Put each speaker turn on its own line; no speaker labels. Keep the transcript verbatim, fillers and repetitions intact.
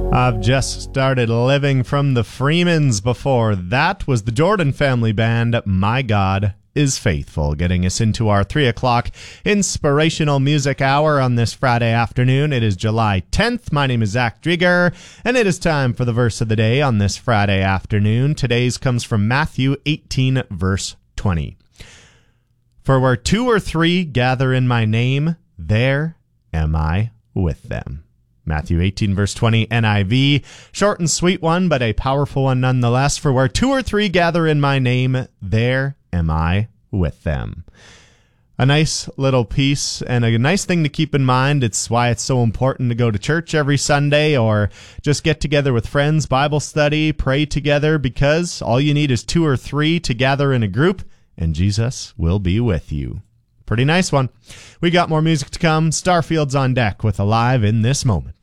I've just started living from the Freemans. Before that was the Jordan Family Band, My God is Faithful, getting us into our three o'clock inspirational music hour on this Friday afternoon. It is July tenth. My name is Zach Drieger, and it is time for the verse of the day on this Friday afternoon. Today's comes from Matthew eighteen, verse twenty. For where two or three gather in my name, there am I with them. Matthew eighteen, verse twenty, N I V. Short and sweet one, but a powerful one nonetheless. For where two or three gather in my name, there am I with them. A nice little piece and a nice thing to keep in mind. It's why it's so important to go to church every Sunday or just get together with friends, Bible study, pray together, because all you need is two or three to gather in a group, and Jesus will be with you. Pretty nice one. We got more music to come. Starfield's on deck with Alive in This Moment.